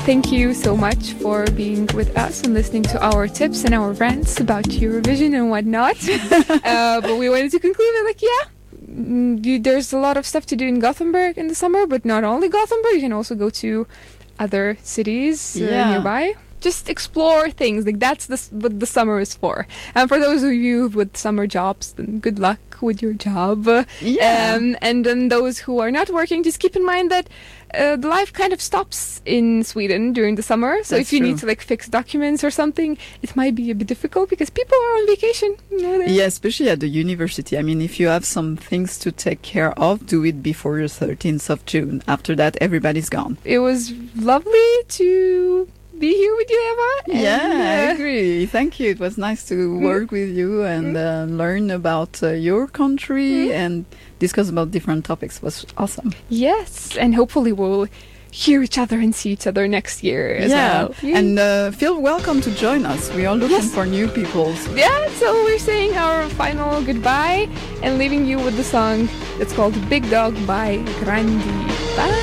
Thank you so much for being with us and listening to our tips and our rants about Eurovision and whatnot. But we wanted to conclude it there's a lot of stuff to do in Gothenburg in the summer, but not only Gothenburg. You can also go to other cities nearby. Just explore things. That's what the summer is for. And for those of you with summer jobs, then good luck with your job. And then those who are not working, just keep in mind that the life kind of stops in Sweden during the summer. So if you need to fix documents or something, it might be a bit difficult because people are on vacation. Especially at the university. I mean, if you have some things to take care of, do it before the 13th of June. After that, everybody's gone. It was lovely to be here with you, Eva. I agree. Thank you. It was nice to work with you and learn about your country and discuss about different topics. It was awesome. Yes, and hopefully we'll hear each other and see each other next year as well. And feel welcome to join us. We are looking for new people. So we're saying our final goodbye and leaving you with the song that's called Big Dog by Grandi. Bye.